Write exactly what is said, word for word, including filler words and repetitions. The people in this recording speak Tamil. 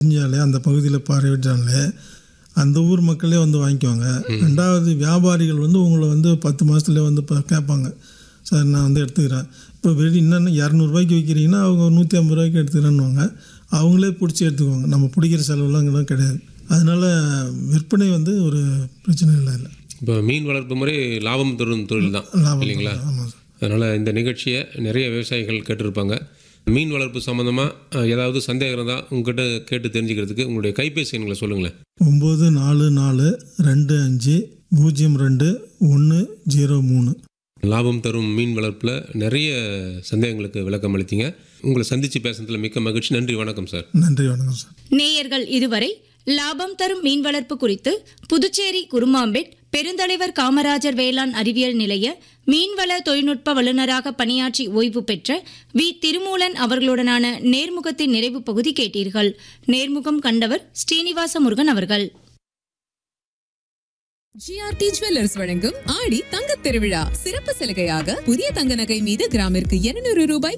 செஞ்சாலே அந்த பகுதியில் பார்வையிட்டாலே அந்த ஊர் மக்களே வந்து வாங்கிக்குவாங்க. ரெண்டாவது வியாபாரிகள் வந்து உங்களை வந்து பத்து மாதத்துலேயே வந்து இப்போ கேட்பாங்க, சார் நான் வந்து எடுத்துக்கிறேன். இப்போ வெளி இன்னும் இரநூறுபாய்க்கு விற்கிறீங்கன்னா அவங்க நூற்றி ஐம்பது ரூபாய்க்கு எடுத்துக்கிறேன்னுவாங்க. அவங்களே பிடிச்சி எடுத்துக்குவாங்க. நம்ம பிடிக்கிற செலவுலாம் அங்கெல்லாம் கிடையாது. அதனால் விற்பனை வந்து ஒரு பிரச்சனை இல்லை. இல்லை இப்போ மீன் வளர்ப்பு முறை லாபம் தரும் தொழில் தான் லாபம் இல்லைங்களா? ஆமாம் சார். அதனால் இந்த நிகழ்ச்சியை நிறைய விவசாயிகள் கேட்டிருப்பாங்க. மீன் வளர்ப்பு சம்மந்தமாக ஏதாவது சந்தேகம் இருந்தால் உங்ககிட்ட கேட்டு தெரிஞ்சுக்கிறதுக்கு உங்களுடைய கைபேசி எண்களை சொல்லுங்களேன். ஒம்பது நாலு நாலு ரெண்டு அஞ்சு பூஜ்ஜியம் ரெண்டு ஒன்று ஜீரோ மூணு. லாபம் தரும் மீன் வளர்ப்பில் நிறைய சந்தேகங்களுக்கு விளக்கம் அளித்தீங்க. உங்களை சந்தித்து பேசுனதில் மிக்க மகிழ்ச்சி. நன்றி, வணக்கம் சார். நன்றி, வணக்கம் சார். நேயர்கள் இதுவரை லாபம் தரும் மீன் வளர்ப்பு குறித்து புதுச்சேரி குருமாம்பேட் பெருந்தலைவர் காமராஜர் வேளாண் அறிவியல் நிலைய மீன்வள தொழில்நுட்ப வல்லுநராக பணியாற்றி ஓய்வு பெற்ற வி திருமூலன் அவர்களுடனான நேர்முகத்தின் நிறைவு பகுதி கேட்டீர்கள். நேர்முகம் கண்டவர் ஸ்ரீனிவாச முருகன் அவர்கள். ஜிஆர்டி ஜுவல்லர்ஸ் வழங்கும் ஆடி தங்கத் திருவிழா சிறப்பு சலுகையாக புதிய தங்க நகை மீது கிராமிற்கு இருநூறு ரூபாய்